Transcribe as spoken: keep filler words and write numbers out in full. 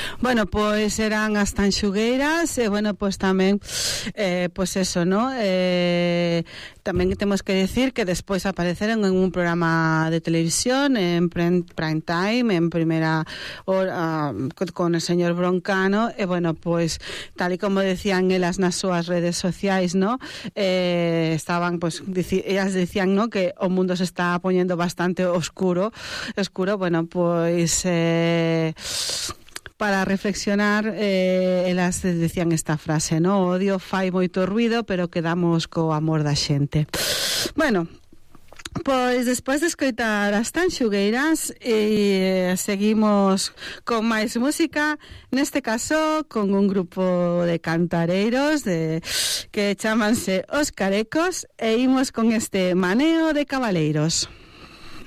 Bueno, pois eran as tanxugueiras e, bueno, pois tamén eh, pois eso, ¿no? Eh, tamén temos que decir que despois apareceron en un programa de televisión en prime time, en primeira hora, con el señor Broncano, e, bueno, pois tal e como decían elas nas súas redes sociais, ¿no? Eh, estaban, pois, dici, ellas decían, ¿no?, que o mundo se está poñendo bastante oscuro, oscuro, bueno, pois eh, para reflexionar, eh, elas decían esta frase, ¿no? O odio fai moito ruido, pero quedamos co amor da xente. Bueno, pois despois de escoitar as tanxugueiras, eh, seguimos con máis música, neste caso con un grupo de cantareiros de, que chamanse Os Carecos, e imos con este Maneo de Cabaleiros.